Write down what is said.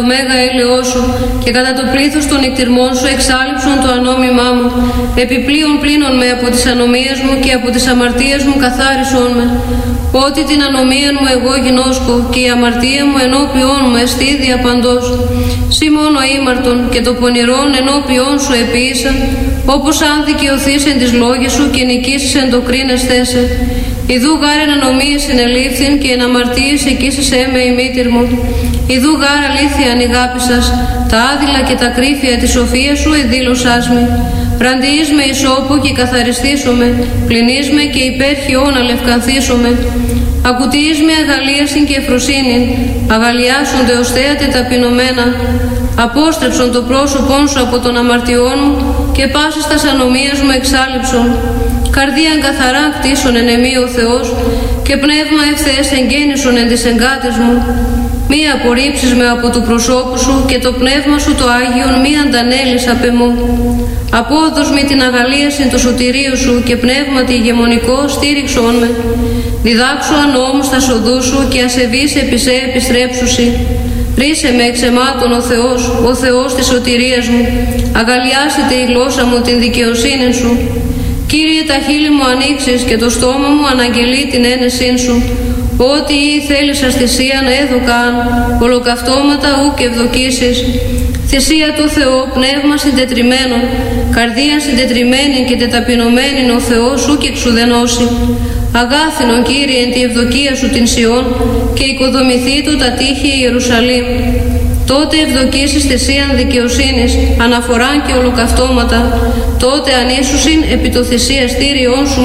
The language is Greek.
Το μέγα έλεος σου και κατά το πλήθος των εκτιρμών σου εξάλειψον το ανόμημά μου. Επιπλέον πλύνον με από τις ανομίες μου και από τις αμαρτίες μου καθάρισον με. Ότι την ανομία μου εγώ γινώσκω και η αμαρτία μου ενώπιόν μου εστί διαπαντός. Συ μόνο ήμαρτον και το πονηρόν ενώπιόν σου επίησα, όπως αν δικαιωθείς εν τις λόγες σου και νικήσεις εν το κρίνεσθέ σε. Ιδού γάρ εν ανομίες συνελήφθην και εν αμαρτίες εκείσεσέ με η μήτηρ μου. Ιδού γάρ αλήθεια ανηγάπησας, τα άδειλα και τα κρύφια της σοφίας σου εδήλωσάς με. Βραντιείς με ισόπο και καθαριστήσομαι, πλυνείς με και υπέρχιον αλευκανθήσομαι. Ακουτιείς με αγαλίασιν και εφροσύνην, αγαλιάσονται ως θέατε ταπεινωμένα. Απόστρεψον το πρόσωπόν σου από τον αμαρτιών μου και πάσης τας ανομίας μου εξάλειψον. Καρδίαν καθαρά κτίσον εν εμή ο Θεός και πνεύμα ευθέες εγγέννησον εν τις εγκάτες μου. Μη απορρίψεις με από του προσώπου σου και το πνεύμα σου το Άγιον μη αντανέλεις απ' εμού. Απόδος με την αγαλίαση το σωτηρίου σου και πνεύματι ηγεμονικό στήριξον με. Διδάξου ανώμους τα σοδού σου και ασεβείς επί σε επιστρέψουσι. Ρίσε με εξαιμάτων ο Θεός της σωτηρίας μου. Αγαλιάσετε η γλώσσα μου την δικαιοσύνη σου. Κύριε, τα χείλη μου ανοίξεις και το στόμα μου αναγγελεί την ένεσήν σου. Ό,τι θέλησας θυσίαν έδωκαν, ολοκαυτώματα ουκ ευδοκίσεις. Θυσία το Θεό, πνεύμα συντετριμένο, καρδία συντετριμένη και τεταπεινωμένη ο Θεός ουκ εξουδενώσει. Αγάθινον, Κύριε, εν τη ευδοκία σου την Σιών και οικοδομηθεί του τα τείχη Ιερουσαλήμ. Τότε ευδοκίσεις θυσίαν δικαιοσύνης, αναφοράν και ολοκαυτώματα, τότε ανήσουσιν επί το θυσιαστήριόν σου